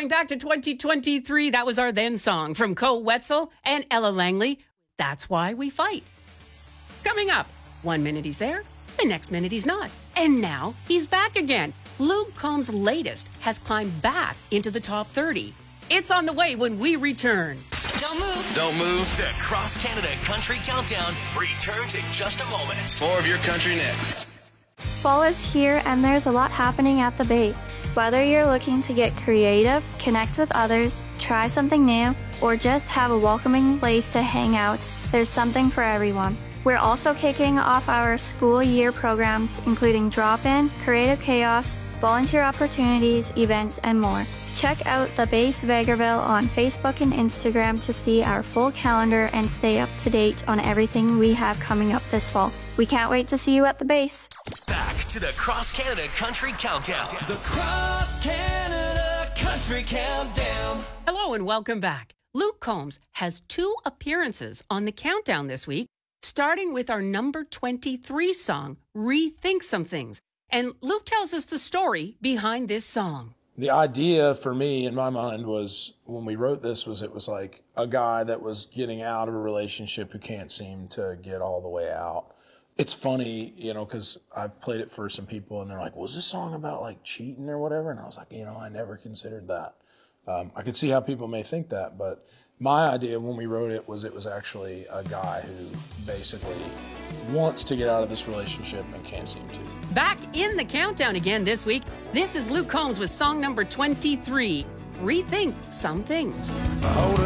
going back to 2023. That was our then song from Cole Wetzel and Ella Langley. That's Why We Fight. Coming up, 1 minute he's there, the next minute he's not. And now he's back again. Luke Combs' latest has climbed back into the top 30. It's on the way when we return. Don't move. Don't move. The Cross Canada Country Countdown returns in just a moment. More of your country next. Fall is here and there's a lot happening at the base. Whether you're looking to get creative, connect with others, try something new, or just have a welcoming place to hang out, there's something for everyone. We're also kicking off our school year programs, including drop-in, creative chaos, volunteer opportunities, events, and more. Check out The Base Vegreville on Facebook and Instagram to see our full calendar and stay up to date on everything we have coming up this fall. We can't wait to see you at the base. Back to the Cross Canada Country Countdown. The Cross Canada Country Countdown. Hello and welcome back. Luke Combs has 2 appearances on the countdown this week, starting with our number 23 song, Rethink Some Things. And Luke tells us the story behind this song. The idea for me in my mind was, when we wrote this, was it was like a guy that was getting out of a relationship who can't seem to get all the way out. It's funny, because I've played it for some people and they're like, was this song about like cheating or whatever? And I was like, I never considered that. I could see how people may think that, but my idea when we wrote it was actually a guy who basically wants to get out of this relationship and can't seem to. Back in the countdown again this week, this is Luke Combs with song number 23, Rethink Some Things.